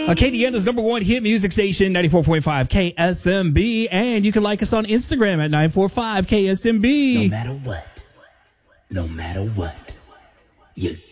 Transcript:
Acadiana's number one hit music station, 94.5 KSMB. And you can like us on Instagram at 945 KSMB. No matter what, you